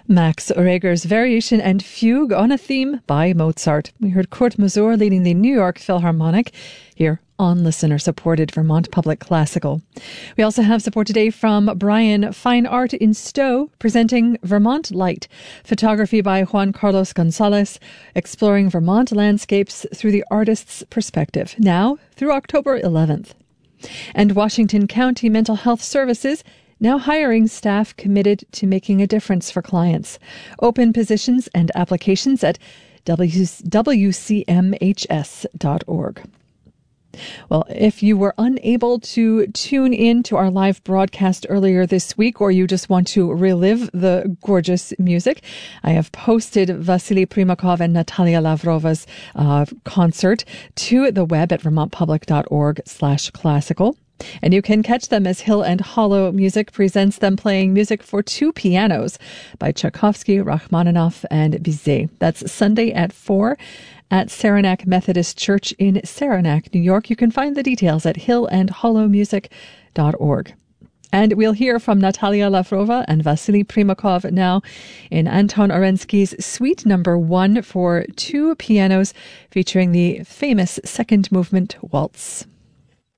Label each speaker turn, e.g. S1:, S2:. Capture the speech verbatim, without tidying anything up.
S1: Max Reger's Variation and Fugue on a Theme by Mozart. We heard Kurt Masur leading the New York Philharmonic here on listener-supported Vermont Public Classical. We also have support today from Brian Fine Art in Stowe, presenting Vermont Light, photography by Juan Carlos Gonzalez, exploring Vermont landscapes through the artist's perspective, now through October eleventh. And Washington County Mental Health Services now hiring staff committed to making a difference for clients. Open positions and applications at w c m h s dot org. Well, if you were unable to tune in to our live broadcast earlier this week, or you just want to relive the gorgeous music, I have posted Vasily Primakov and Natalia Lavrova's uh, concert to the web at vermontpublic.org slash classical. And you can catch them as Hill and Hollow Music presents them playing music for two pianos by Tchaikovsky, Rachmaninoff, and Bizet. That's Sunday at four at Saranac Methodist Church in Saranac, New York. You can find the details at hill and hollow music dot org. And we'll hear from Natalia Lavrova and Vasily Primakov now in Anton Orensky's Suite Number One for two pianos, featuring the famous second movement waltz.